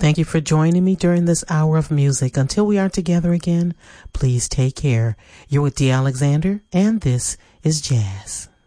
thank you for joining me during this hour of music. Until we are together again, please take care. You're with D. Alexander, and this is Jazz.